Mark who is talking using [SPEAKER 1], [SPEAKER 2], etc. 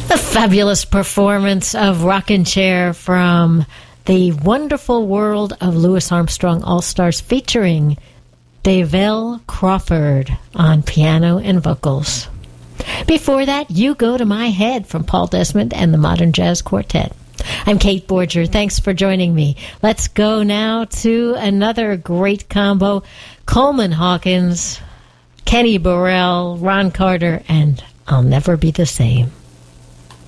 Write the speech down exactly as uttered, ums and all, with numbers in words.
[SPEAKER 1] The fabulous performance of Rockin' Chair from The Wonderful World of Louis Armstrong All-Stars featuring Davell Crawford on piano and vocals. Before that, You Go to My Head from Paul Desmond and the Modern Jazz Quartet. I'm Kate Borger. Thanks for joining me. Let's go now to another great combo. Coleman Hawkins, Kenny Burrell, Ron Carter, and I'll Never Be the Same.